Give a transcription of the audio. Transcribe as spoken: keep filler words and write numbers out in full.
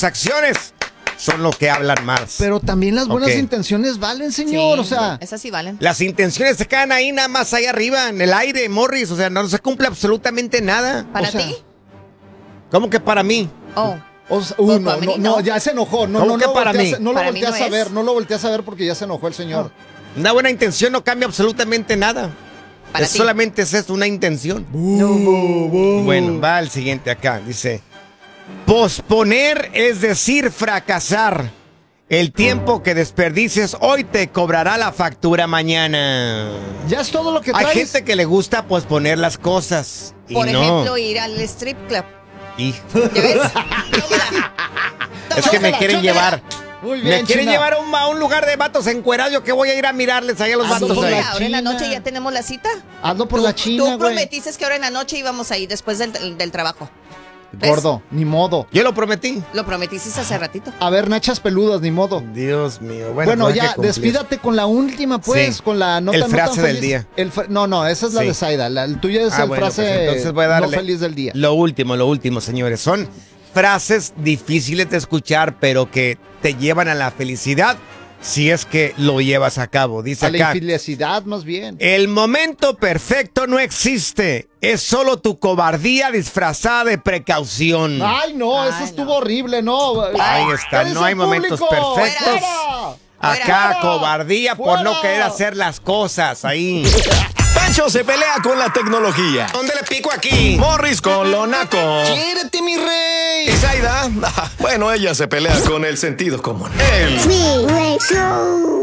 acciones son lo que hablan más. Pero también las buenas Ok. intenciones valen, señor. Sí, o sea, esas sí valen. Las intenciones se quedan ahí nada más ahí arriba, en el aire, Morris. O sea, no se cumple absolutamente nada. ¿Para o sea, ti? ¿Cómo que para mí? Oh. o sea, Pues, uh, no, para mí no, no. no, ya se enojó. No, ¿Cómo no, que no, para volteas- mí? no lo Para mí volteas no a es. ver, no lo volteas a ver porque ya se enojó el señor. Una buena intención no cambia absolutamente nada. Para Es ti. solamente es esto, una intención. Bueno, va al siguiente acá. Dice, posponer es decir fracasar. El tiempo que desperdicies hoy te cobrará la factura mañana. Ya es todo lo que Hay traes. gente que le gusta posponer las cosas. Y Por no. ejemplo, ir al strip club. Y- ¿Ya ves? Tómala. es que me Chócala, quieren chócala. llevar. Muy bien, Me quieren China. llevar a un, a un lugar de vatos encuerados. Yo que voy a ir a mirarles ahí a los Ah, vatos sí. ahí. la Ahora en la China. noche ya tenemos la cita. Hazlo por Tú- la China, Tú güey. prometiste que ahora en la noche íbamos a ir después del, del trabajo. ¿Ves? Gordo, ni modo. Yo lo prometí. Lo prometiste hace ratito. A ver, nachas peludas, ni modo. Dios mío. Bueno, Bueno, pues hay ya, que cumplir. despídate con la última, pues, Sí. con la nota El no frase tan del feliz. día. El fra- no, no, esa es la Sí. de Zaida. La, el tuyo es Ah, el bueno, frase pues entonces voy a darle no feliz del día. Lo último, lo último, señores. Son frases difíciles de escuchar, pero que te llevan a la felicidad si es que lo llevas a cabo. Dice A la acá, infelicidad, más bien. el momento perfecto no existe. Es solo tu cobardía disfrazada de precaución. Ay, no, eso Ay, estuvo no. horrible, no. Ahí está, ¡Eres no hay el momentos público! perfectos. ¡Fuera! Acá, ¡Fuera! cobardía por no ¡Fuera! querer hacer las cosas ahí. Pancho se pelea con la tecnología. ¿Dónde le pico aquí? Morris con lo naco. ¡Quiérete, mi rey! Y Zaida, bueno, ella se pelea con el sentido común. El Freeway Show.